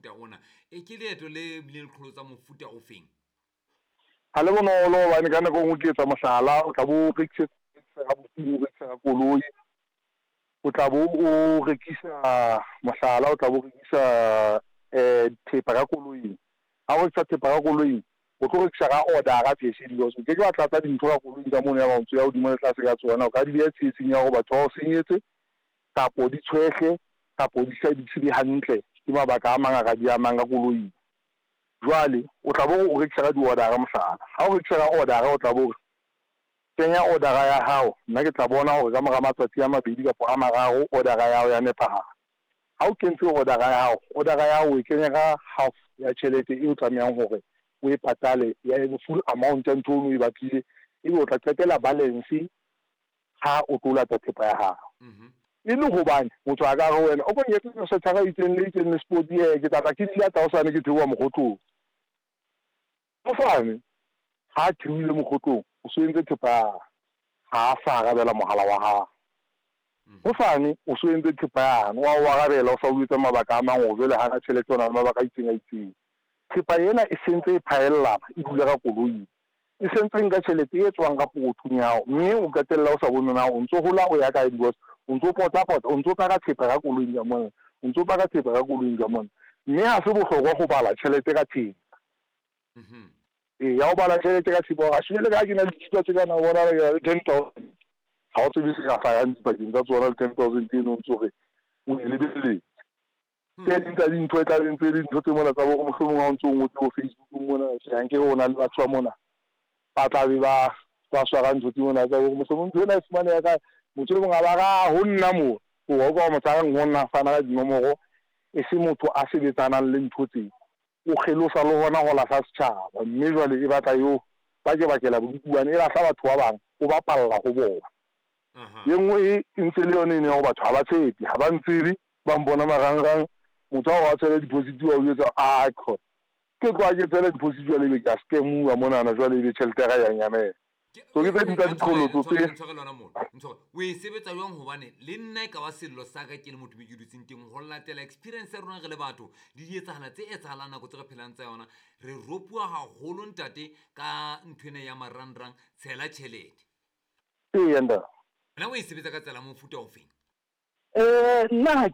mofuta ona ke leeto le bileng kgolotsa mofuta o feng? ha le bonolo hobane ka nako nngwe ke etsa mohlala o tla bo rekisa ka koloi o tla bo o rekisa mohlala o tla bo rekisa thepa ka koloing ha o rekisa thepa ka koloing o tlo rekisa ka order phese di ke tla tlatsa dintho ka koloing ka mona ya bontso ya hodimo le tlase ka tsona o ka di beha tshitsing ya go batho ba o senyetse kapo di tshwehle kapo di sa di hantle ke mabaka a mangaka di amang ka koloing. Jwale o tla bo o rekisa ka di-order mohlala ha o rekisa ka order o tla bo kenya order ya hao nna ke tla bona hore ka mora matsatsi a mabedi kapo a mararo order ya hao ya nepahala. Ha o kentse order ya hao o e kenya ka half ya tjhelete e o tlamehang hore o e patale ya full amount ya ntho o e batlile ebe o tla qetela balance ha o tlo lata thepa ya hao. E le hobane motho a ka re wena o bonyetse se se tshaka itseng le sport ke tla ke dile 1000 ke theoha mogotlong o fane ha theohile mogotlong o so entse thepa ha fa arabela mohala wa hao o fane o so entse thepa ya wa arabela o sa utlwa mabaka a mang o jwale hana tšhelete ona mabaka a itseng thepa ena e sentse e phaella e dula ka koloing e sentse nka tšhelete e tswang ka pokothong ya hao mme o qetella o sa bone na o ntso hola o ya ka because o ntso pota o ntso ka thepa ka koloing ka mona o ntso ka thepa ka koloing ka mona mme ha se bohlokwa go bala tšhelete ka thepa ya ho bala tšhelete ka thepa ga shele ka ke na le dithuto tse kana bona le 10,000 ha o tsebe se ka fayang dipakeng tsa tsona le 10,000 eno o ntso re o e lebeletse ke dinka dintho e tla ntse dintho tse mona tsa bo mohlomong ha o ntso ngotse go Facebook mona ke hanke go na le batho ba mona ba tla be ba swara ntho tse mona tsa bo mohlomong ntho ena e fumane ya ka motho le mongaba ga ho nna mo o go mo tsara ngwana fana ka dinomoro e se motho a sebetsanang le ntho tse o kgelosa le hona go la sa setšhaba mme jwale e batla yo ba ke bakela boduane e lahla batho ba bang o ba palla go bona ye nngwe e ntse le yone ene go batho ha ba tshepe ha ba ntsebe ba mbona marangrang motho wa go tshela deposit wa o etsa a khot ke kwa ke tsela deposit wa le be ka scam wa monana jwale be tšhelete ya ga ya nyamela so ke tse dinka dikolotso tse o e sebetsa jwang hobane le nna e ka ba sello sa ka ke le motho me ke dutseng teng go latela experience ya rona re le batho di etsagala tse etsahalang nako tse re phelang tsa yona re ropua haholo ntate ka nthwena ya marangrang tshela tšhelete nda wena o e sebetsa ka tsela mofuta o feng nna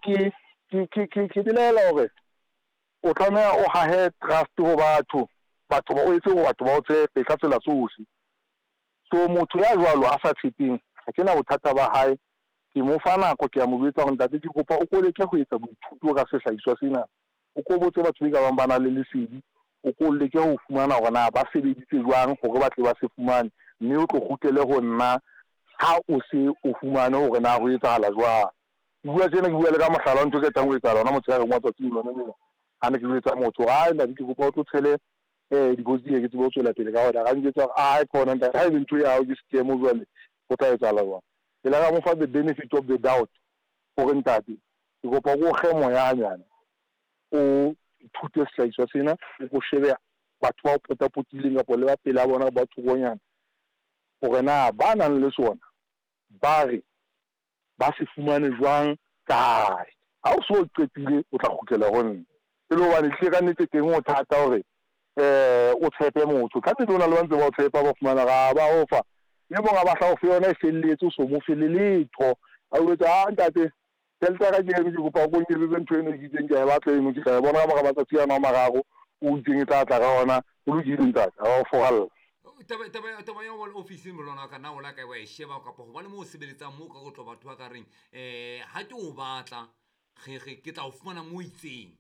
ke dilaela hore o tlameha o hahe trust go batho ba o etse go batho ba o tshepe ka tsela tsohle so motho ya jwalo a sa tshepeng ga ke na bothata ba hae ke mo fa nako ke a mo botsa gore ntate ke kopa o ko leke go etsa boithuto ka sehlahiswa sena o ko botse batho ba bang ba na le lesedi o ko leke go fumana gore na ba sebeditse jwang gore ba tle ba se fumane mme o tlo gutele go nna ha o se o fumane gore na go etsahala jwang bua tsena ke bua le ka mohlala ntho ke tlang go etsahala ona motho ya re mo tsatsi lona lena ha ne ke etsa motho ga nna ke kopa o tlo tshele deposit ke tsebo tswela pele ka ona ga ntse a khona nta ha ntho ya o ke scam o jwale go tla etsahala jwang ke la ga mo fa the benefit of the doubt gore ntate ke kopa go ge moya anyana o ithute sehlahiswa sena o go shebe batho ba o potapotileng kapo le ba pele a bona ba thokonyana gore na ba nang le sona ba re ba se fumane jwang kae ha o so qetile o tla khutlela go nna e le hobane hle ka nnete teng o thata hore o tshepe motho ka nnete o na le ba ntse ba o tshepa ba fumana ga ba ofa ye mongwe ba tla go fe yona e felletse o so mo fe le letho a o etsa ntate tšhelete ka ke ke kopa go nkeletse ntho eno ke itseng ke a batla eno ke tla bona ka moga matsatsi ana a mararo o itseng e tla tla ka ona o lokile ntate a o fogalla taba ya wala ofising molwana ka na o la ka wa e sheba kapa go ba le mo o sebeletsang mo ka go tlo batho ba ka reng ha ke o batla ke tla o fumana mo itseng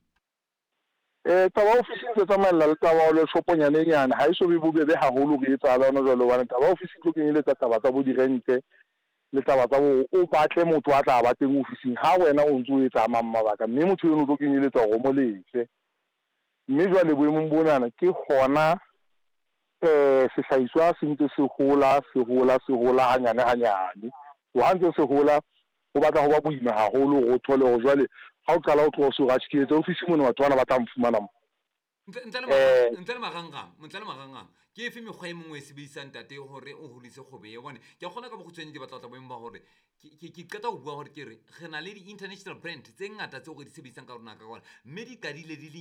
taba ofising tse tsamaella le taba o le shoponyane ha e so be bobebe haholo ke etsahala ona jwale hobane taba ofising tlo kenyeletsa taba tsa bo dirente le taba tsa bo o batle motho a tla ba teng ofising ha wena o ntse o etsa mabaka mme motho eno o tlo kenyeletsa go mo lefe mme jwale boemong bonana ke gona sehlahiswa se ntse se gola hanyane wa ntse se gola o batla go ba boima haholo go thole go jwale ha o qala o tlo so ga tshiketse ofisi mona batho bana ba tla mfumana mo ntle le marangrang ke efe mekgwa e mongwe e sebedisang tate gore o holise kgobe ye bone ke kgona ka bokgutshwane di batla boemo ba gore ke qeta go bua gore ke re na le di-international brand tse ngata tseo re di sebedisang ka rona ka gona mme di kadile di le